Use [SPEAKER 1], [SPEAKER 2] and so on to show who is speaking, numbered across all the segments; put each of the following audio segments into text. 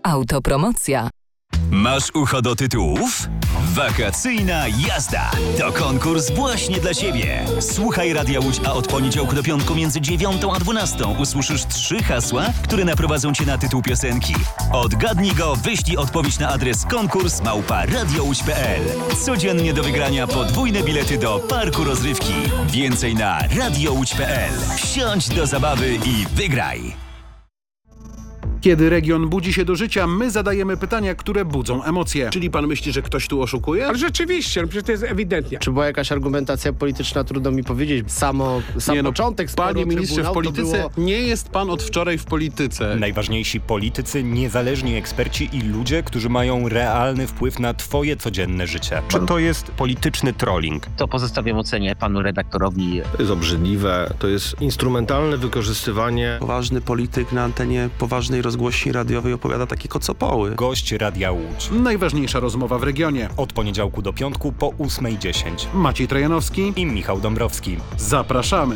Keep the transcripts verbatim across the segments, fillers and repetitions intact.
[SPEAKER 1] Autopromocja.
[SPEAKER 2] Masz ucho do tytułów? Wakacyjna jazda to konkurs właśnie dla Ciebie. Słuchaj Radia Łódź, a od poniedziałku do piątku między dziewiątą a dwunastą usłyszysz trzy hasła, które naprowadzą Cię na tytuł piosenki. Odgadnij go, wyślij odpowiedź na adres konkurs małpa radiołódź kropka p l. Codziennie do wygrania podwójne bilety do parku rozrywki. Więcej na radiołódź kropka p l. Wsiądź do zabawy i wygraj!
[SPEAKER 3] Kiedy region budzi się do życia, my zadajemy pytania, które budzą emocje.
[SPEAKER 4] Czyli pan myśli, że ktoś tu oszukuje?
[SPEAKER 5] Ale rzeczywiście, no przecież to jest ewidentnie.
[SPEAKER 6] Czy była jakaś argumentacja polityczna, trudno mi powiedzieć. Samo, sam
[SPEAKER 3] nie, no,
[SPEAKER 6] początek sporu
[SPEAKER 3] Panie ministrze, w polityce
[SPEAKER 6] było...
[SPEAKER 3] nie jest pan od wczoraj w polityce.
[SPEAKER 7] Najważniejsi politycy, niezależni eksperci i ludzie, którzy mają realny wpływ na twoje codzienne życie. Czy to jest polityczny trolling?
[SPEAKER 8] To pozostawiam ocenie panu redaktorowi.
[SPEAKER 4] To jest obrzydliwe, to jest instrumentalne wykorzystywanie.
[SPEAKER 9] Poważny polityk na antenie poważnej rozgłośni radiowej opowiada takie kocopoły.
[SPEAKER 7] Gość Radia Łódź.
[SPEAKER 3] Najważniejsza rozmowa w regionie.
[SPEAKER 7] Od poniedziałku do piątku po ósmej dziesięć.
[SPEAKER 3] Maciej Trojanowski
[SPEAKER 7] i Michał Dąbrowski.
[SPEAKER 3] Zapraszamy.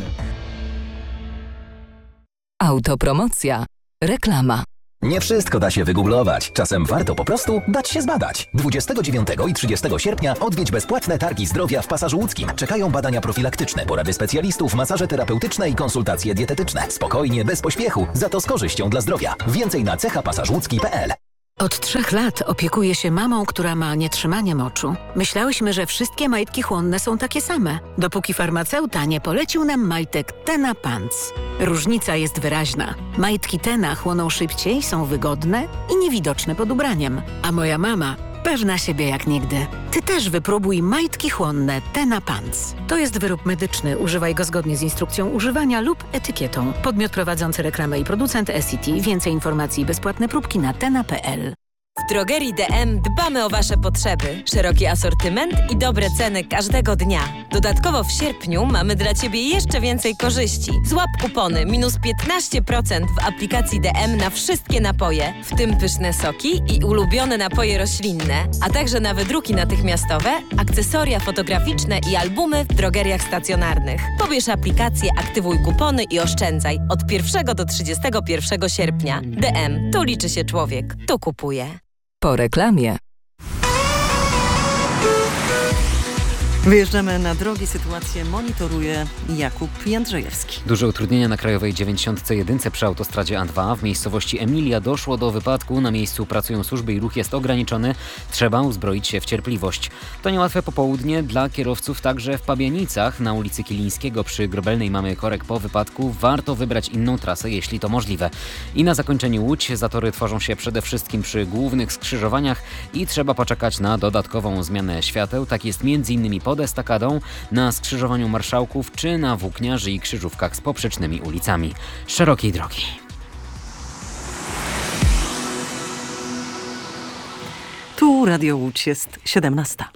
[SPEAKER 1] Autopromocja. Reklama.
[SPEAKER 10] Nie wszystko da się wygooglować. Czasem warto po prostu dać się zbadać. dwudziestego dziewiątego i trzydziestego sierpnia odwiedź bezpłatne targi zdrowia w Pasażu Łódzkim. Czekają badania profilaktyczne, porady specjalistów, masaże terapeutyczne i konsultacje dietetyczne. Spokojnie, bez pośpiechu, za to z korzyścią dla zdrowia. Więcej na cecha pasaż łódzki kropka p l.
[SPEAKER 11] Od trzech lat opiekuję się mamą, która ma nietrzymanie moczu. Myślałyśmy, że wszystkie majtki chłonne są takie same, dopóki farmaceuta nie polecił nam majtek Tena Pants. Różnica jest wyraźna. Majtki Tena chłoną szybciej, są wygodne i niewidoczne pod ubraniem. A moja mama pewna siebie jak nigdy. Ty też wypróbuj majtki chłonne Tena Pants. To jest wyrób medyczny. Używaj go zgodnie z instrukcją używania lub etykietą. Podmiot prowadzący reklamę i producent S C T. Więcej informacji i bezpłatne próbki na tena kropka p l.
[SPEAKER 12] W Drogerii D M dbamy o Wasze potrzeby. Szeroki asortyment i dobre ceny każdego dnia. Dodatkowo w sierpniu mamy dla Ciebie jeszcze więcej korzyści. Złap kupony minus piętnaście procent w aplikacji D M na wszystkie napoje, w tym pyszne soki i ulubione napoje roślinne, a także na wydruki natychmiastowe, akcesoria fotograficzne i albumy w drogeriach stacjonarnych. Pobierz aplikację, aktywuj kupony i oszczędzaj od pierwszego do trzydziestego pierwszego sierpnia. D M. Tu liczy się człowiek. Tu kupuje.
[SPEAKER 1] Po reklamie.
[SPEAKER 13] Wyjeżdżamy na drogi, sytuację monitoruje Jakub Jędrzejewski.
[SPEAKER 14] Duże utrudnienia na Krajowej dziewięćdziesiąt jeden przy autostradzie A dwa. W miejscowości Emilia doszło do wypadku. Na miejscu pracują służby i ruch jest ograniczony. Trzeba uzbroić się w cierpliwość. To niełatwe popołudnie dla kierowców także w Pabianicach. Na ulicy Kilińskiego przy Grobelnej mamy korek po wypadku. Warto wybrać inną trasę, jeśli to możliwe. I na zakończenie Łódź. Zatory tworzą się przede wszystkim przy głównych skrzyżowaniach i trzeba poczekać na dodatkową zmianę świateł. Tak jest między innymi pod estakadą, na skrzyżowaniu Marszałków czy na Włókniarzy i krzyżówkach z poprzecznymi ulicami szerokiej drogi.
[SPEAKER 13] Tu Radio Łódź, jest siedemnasta.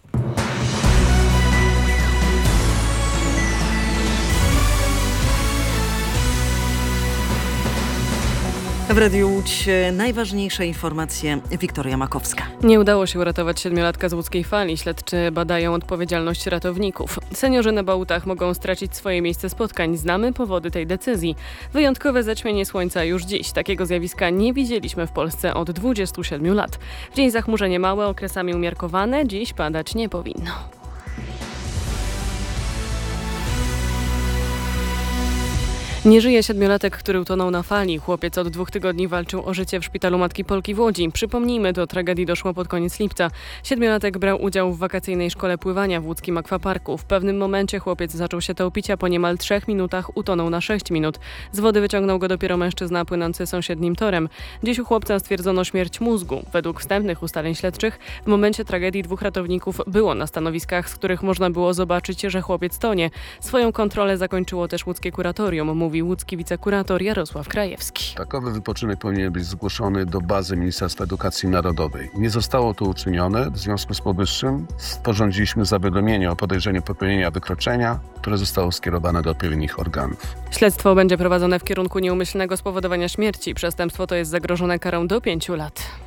[SPEAKER 13] W Radiu Łódź najważniejsze informacje. Wiktoria Makowska.
[SPEAKER 15] Nie udało się uratować siedmiolatka z łódzkiej fali. Śledczy badają odpowiedzialność ratowników. Seniorzy na Bałutach mogą stracić swoje miejsce spotkań. Znamy powody tej decyzji. Wyjątkowe zaćmienie słońca już dziś. Takiego zjawiska nie widzieliśmy w Polsce od dwudziestu siedmiu lat. W dzień zachmurzenie małe, okresami umiarkowane. Dziś padać nie powinno. Nie żyje siedmiolatek, który utonął na fali. Chłopiec od dwóch tygodni walczył o życie w szpitalu Matki Polki w Łodzi. Przypomnijmy, do tragedii doszło pod koniec lipca. Siedmiolatek brał udział w wakacyjnej szkole pływania w łódzkim akwaparku. W pewnym momencie chłopiec zaczął się topić, a po niemal trzech minutach utonął na sześć minut. Z wody wyciągnął go dopiero mężczyzna płynący sąsiednim torem. Dziś u chłopca stwierdzono śmierć mózgu. Według wstępnych ustaleń śledczych w momencie tragedii dwóch ratowników było na stanowiskach, z których można było zobaczyć, że chłopiec tonie. Swoją kontrolę zakończyło też łódzkie kuratorium, mówi łódzki wicekurator Jarosław Krajewski.
[SPEAKER 16] Takowy wypoczynek powinien być zgłoszony do bazy Ministerstwa Edukacji Narodowej. Nie zostało to uczynione. W związku z powyższym sporządziliśmy zawiadomienie o podejrzeniu popełnienia wykroczenia, które zostało skierowane do odpowiednich organów.
[SPEAKER 15] Śledztwo będzie prowadzone w kierunku nieumyślnego spowodowania śmierci. Przestępstwo to jest zagrożone karą do pięciu lat.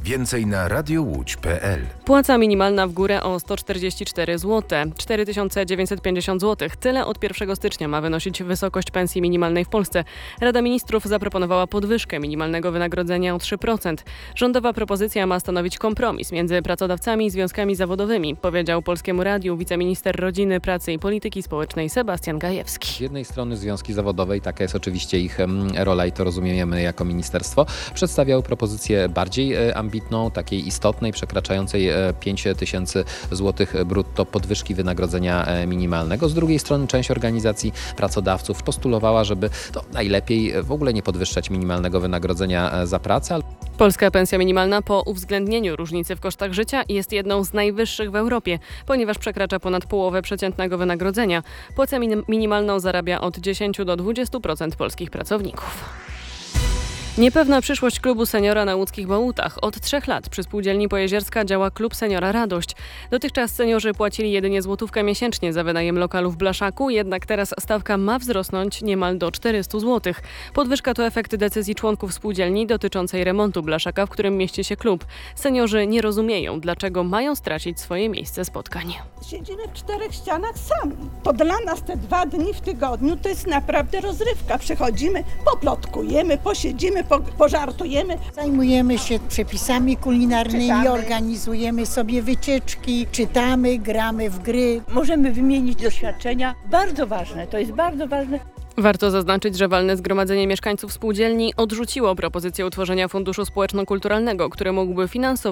[SPEAKER 17] Więcej na radiowłódź kropka p l.
[SPEAKER 15] Płaca minimalna w górę o sto czterdzieści cztery złote, cztery tysiące dziewięćset pięćdziesiąt złotych. Tyle od pierwszego stycznia ma wynosić wysokość pensji minimalnej w Polsce. Rada Ministrów zaproponowała podwyżkę minimalnego wynagrodzenia o trzy procent. Rządowa propozycja ma stanowić kompromis między pracodawcami i związkami zawodowymi, powiedział Polskiemu Radiu wiceminister Rodziny, Pracy i Polityki Społecznej Sebastian Gajewski.
[SPEAKER 18] Z jednej strony związki zawodowe, i taka jest oczywiście ich rola i to rozumiemy jako ministerstwo, przedstawiały propozycję bardziej ambitną, takiej istotnej, przekraczającej pięć tysięcy złotych brutto podwyżki wynagrodzenia minimalnego. Z drugiej strony część organizacji pracodawców postulowała, żeby to najlepiej w ogóle nie podwyższać minimalnego wynagrodzenia za pracę.
[SPEAKER 15] Polska pensja minimalna po uwzględnieniu różnicy w kosztach życia jest jedną z najwyższych w Europie, ponieważ przekracza ponad połowę przeciętnego wynagrodzenia. Płacę minim- minimalną zarabia od dziesięć do dwudziestu procent polskich pracowników. Niepewna przyszłość klubu seniora na łódzkich Bałutach. Od trzech lat przy spółdzielni Pojezierska działa klub seniora Radość. Dotychczas seniorzy płacili jedynie złotówkę miesięcznie za wynajem lokalu w Blaszaku, jednak teraz stawka ma wzrosnąć niemal do czterystu złotych. Podwyżka to efekt decyzji członków spółdzielni dotyczącej remontu Blaszaka, w którym mieści się klub. Seniorzy nie rozumieją, dlaczego mają stracić swoje miejsce spotkań.
[SPEAKER 19] Siedzimy w czterech ścianach sami. To dla nas te dwa dni w tygodniu to jest naprawdę rozrywka. Przychodzimy, poplotkujemy, posiedzimy, po, pożartujemy.
[SPEAKER 20] Zajmujemy się przepisami kulinarnymi,
[SPEAKER 19] Czytamy.
[SPEAKER 20] organizujemy sobie wycieczki, czytamy, gramy w gry.
[SPEAKER 19] Możemy wymienić doświadczenia. Bardzo ważne, to jest bardzo ważne.
[SPEAKER 15] Warto zaznaczyć, że walne zgromadzenie mieszkańców spółdzielni odrzuciło propozycję utworzenia funduszu społeczno-kulturalnego, który mógłby finansować